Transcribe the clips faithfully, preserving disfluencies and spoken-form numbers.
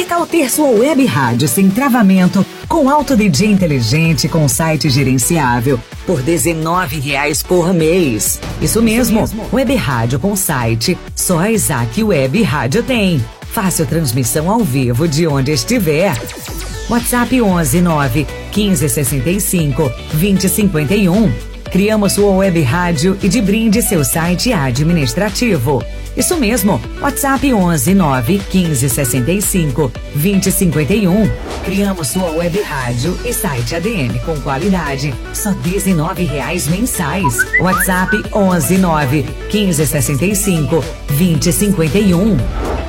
tal ter sua web rádio sem travamento, com alto D J inteligente, com site gerenciável, por dezenove reais por mês? Isso mesmo, web rádio com site, só a Isaac Web Rádio tem. Fácil transmissão ao vivo de onde estiver. WhatsApp onze nove quinze sessenta e cinco vinte cinquenta e um. Criamos sua web rádio e de brinde seu site administrativo. Isso mesmo, WhatsApp onze nove quinze sessenta e cinco vinte cinquenta e um. Criamos sua web rádio e site A D M com qualidade, só dezenove reais mensais. WhatsApp onze nove quinze sessenta e cinco vinte cinquenta e um.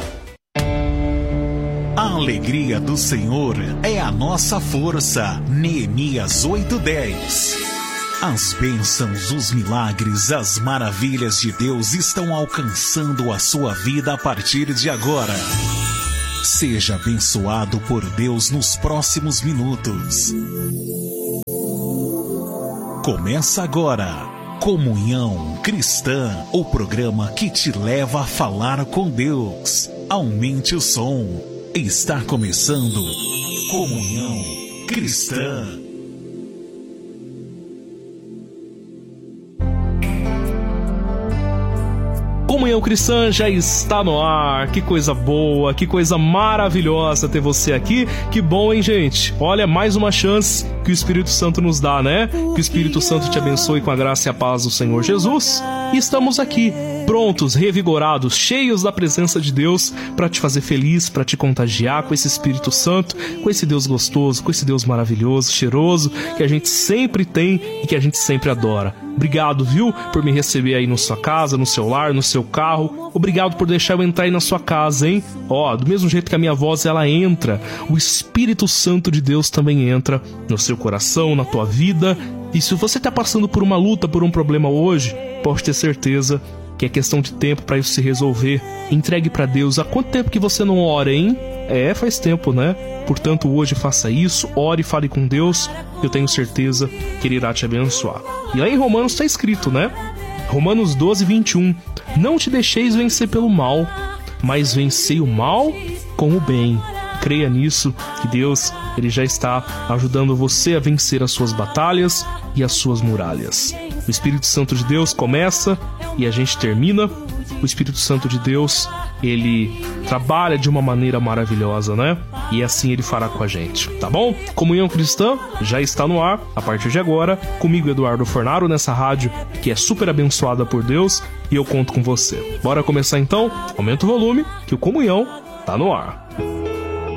A alegria do Senhor é a nossa força. Neemias oito dez. As bênçãos, os milagres, as maravilhas de Deus estão alcançando a sua vida a partir de agora. Seja abençoado por Deus nos próximos minutos. Começa agora, Comunhão Cristã, o programa que te leva a falar com Deus. Aumente o som. Está começando Comunhão Cristã. Comunhão Cristã já está no ar. Que coisa boa, que coisa maravilhosa ter você aqui. Que bom, hein, gente? Olha, mais uma chance que o Espírito Santo nos dá, né? Que o Espírito Santo te abençoe com a graça e a paz do Senhor Jesus. E estamos aqui, prontos, revigorados, cheios da presença de Deus para te fazer feliz, para te contagiar com esse Espírito Santo, com esse Deus gostoso, com esse Deus maravilhoso, cheiroso, que a gente sempre tem e que a gente sempre adora. Obrigado, viu, por me receber aí na sua casa, no seu lar, no seu carro. Obrigado por deixar eu entrar aí na sua casa, hein? Ó, do mesmo jeito que a minha voz, ela entra, o Espírito Santo de Deus também entra no seu coração, na tua vida. E se você está passando por uma luta, por um problema hoje, pode ter certeza que é questão de tempo para isso se resolver. Entregue para Deus. Há quanto tempo que você não ora, hein? É, faz tempo, né? Portanto, hoje faça isso, ore e fale com Deus. Eu tenho certeza que Ele irá te abençoar. E lá em Romanos está escrito, né? Romanos doze, vinte e um. Não te deixeis vencer pelo mal, mas vencei o mal com o bem. Creia nisso, que Deus, Ele já está ajudando você a vencer as suas batalhas e as suas muralhas. O Espírito Santo de Deus começa e a gente termina. O Espírito Santo de Deus, Ele trabalha de uma maneira maravilhosa, né? E assim Ele fará com a gente, tá bom? Comunhão Cristã já está no ar, a partir de agora, comigo, Eduardo Fornaro, nessa rádio que é super abençoada por Deus, e eu conto com você. Bora começar então? Aumenta o volume, que o Comunhão tá no ar.